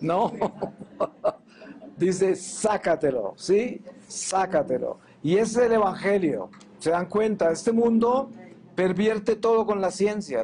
No, dice sácatelo, ¿sí? Sácatelo. Y ese es el Evangelio. ¿Se dan cuenta? Este mundo pervierte todo con la ciencia.